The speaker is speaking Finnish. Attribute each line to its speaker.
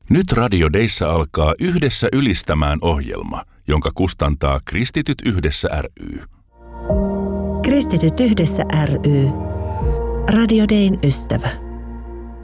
Speaker 1: Nyt Radio Deissä alkaa Yhdessä ylistämään -ohjelma, jonka kustantaa Kristityt Yhdessä ry.
Speaker 2: Kristityt Yhdessä ry. Radio Dein ystävä.